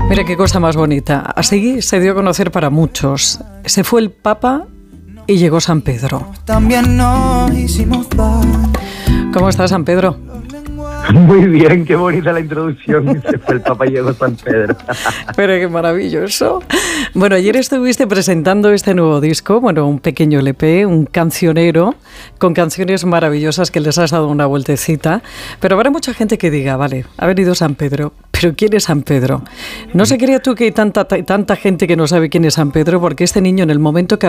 Mira qué cosa más bonita. Así se dio a conocer para muchos. Se fue el Papa y llegó San Pedro. También nos hicimos daño. ¿Cómo está San Pedro? Muy bien, qué bonita la introducción. Se fue el Papa y llegó San Pedro. Pero qué maravilloso. Bueno, ayer estuviste presentando este nuevo disco, bueno, un pequeño LP, un cancionero, con canciones maravillosas que les has dado una vueltecita. Pero habrá mucha gente que diga, vale, ha venido San Pedro, pero ¿quién es San Pedro? No se crea tú que hay tanta gente que no sabe quién es San Pedro, porque este niño en el momento que